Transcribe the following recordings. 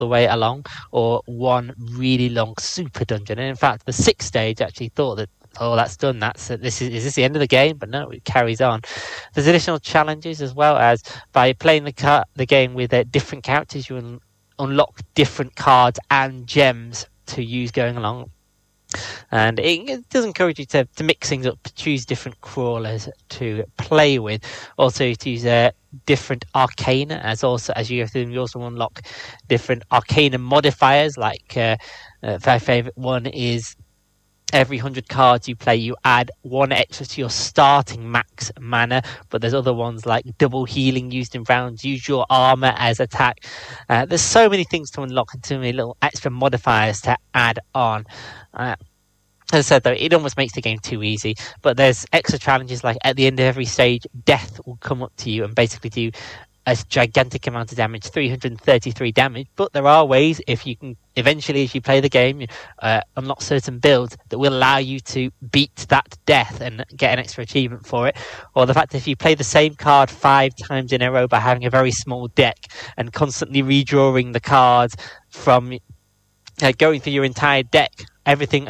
the way along, or one really long super dungeon. And in fact, the 6th stage actually thought that, oh, that's done. Is this the end of the game? But no, it carries on. There's additional challenges as well, as by playing the game with different characters, you unlock different cards and gems to use going along. And it does encourage you to mix things up, choose different crawlers to play with, also to use different arcana, as you go through them, you also unlock different arcana modifiers. Like my favourite one is every 100 cards you play, you add 1 extra to your starting max mana. But there's other ones like double healing used in rounds, use your armor as attack. There's so many things to unlock and too many little extra modifiers to add on. As I said, though, it almost makes the game too easy. But there's extra challenges, like at the end of every stage, death will come up to you and basically do a gigantic amount of damage, 333 damage. But there are ways, if you can eventually, as you play the game, unlock certain builds that will allow you to beat that death and get an extra achievement for it. Or the fact that if you play the same card 5 times in a row by having a very small deck and constantly redrawing the cards from going through your entire deck, everything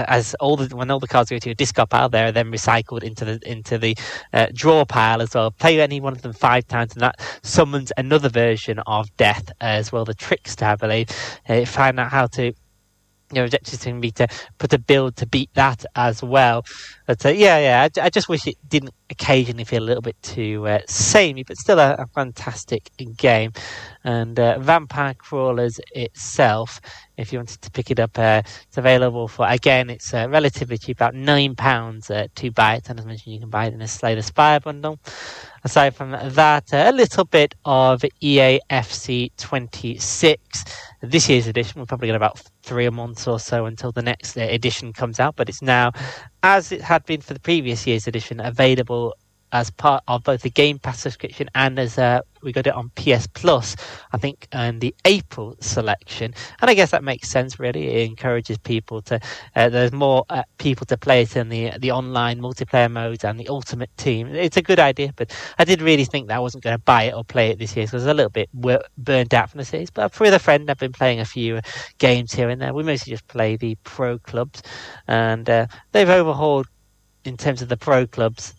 when all the cards go to your discard pile, they're then recycled into the draw pile as well. Play any one of them 5 times, and that summons another version of death as well, the Trickster, I believe. Find out how to, objectives can be to put a build to beat that as well. But I just wish it didn't occasionally feel a little bit too samey, but still a fantastic game. And Vampire Crawlers itself, if you wanted to pick it up, it's available for, again, it's relatively cheap, about £9 to buy it. And as mentioned, you can buy it in a Slay the Spire bundle. Aside from that, a little bit of EAFC 26. This year's edition, we're probably got about 3 months or so until the next edition comes out, but it's now, as it had been for the previous year's edition, available as part of both the Game Pass subscription and as we got it on PS Plus, I think, in the April selection. And I guess that makes sense, really. It encourages people to, there's more people to play it in the online multiplayer modes and the Ultimate Team. It's a good idea, but I did really think that I wasn't going to buy it or play it this year, so I was a little bit burnt out from the series. But with a friend, I've been playing a few games here and there. We mostly just play the pro clubs, and they've overhauled, in terms of the pro clubs,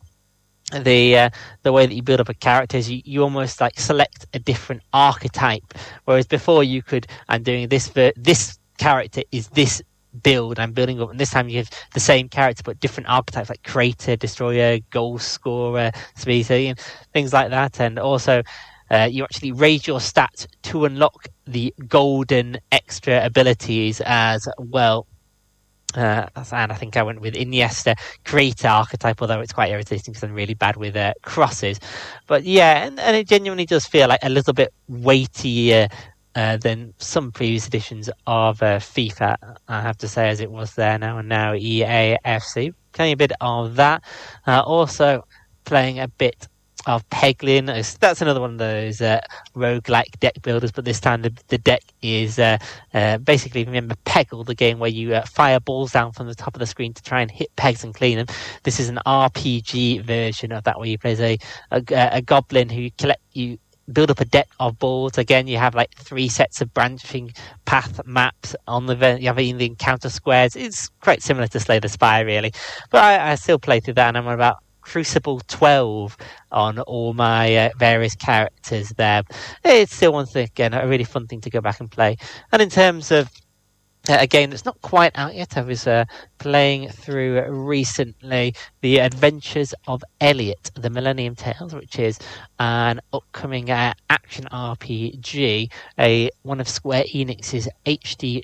the way that you build up a character is you almost like select a different archetype, whereas before you could, I'm doing this character is this build I'm building up, and this time you have the same character but different archetypes like creator, destroyer, goal scorer, speeder, things like that. And also you actually raise your stats to unlock the golden extra abilities as well. And I think I went with Iniesta creator archetype, although it's quite irritating because I'm really bad with crosses. But yeah, and it genuinely does feel like a little bit weightier than some previous editions of FIFA, I have to say, as it was there now, and now EAFC. Playing a bit of that. Also playing a bit of Peglin. That's another one of those roguelike deck builders, but this time the deck is basically, remember Peggle, the game where you fire balls down from the top of the screen to try and hit pegs and clean them. This is an RPG version of that, where you play as a goblin who you build up a deck of balls. Again, you have like 3 sets of branching path maps on you have the encounter squares. It's quite similar to Slay the Spire, really, but I still play through that, and I'm about Crucible 12 on all my various characters there. It's still one thing, again, a really fun thing to go back and play. And in terms of a game that's not quite out yet, I was playing through recently The Adventures of Elliot, the Millennium Tales, which is an upcoming action RPG, one of Square Enix's HD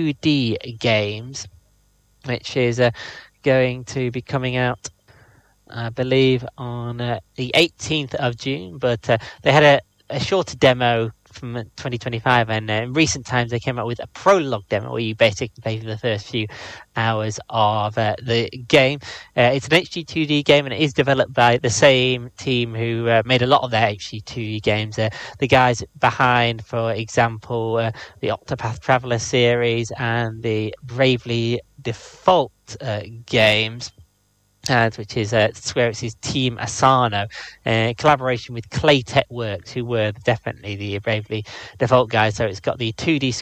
2D games, which is going to be coming out, I believe, on the 18th of June, but they had a shorter demo from 2025, and in recent times they came out with a prologue demo where you basically play for the first few hours of the game. It's an HD 2D game, and it is developed by the same team who made a lot of their HD 2D games. The guys behind, for example, the Octopath Traveler series and the Bravely Default games. which is Square Enix's Team Asano, in collaboration with Claytek Works, who were definitely the Bravely Default guys. So it's got the 2D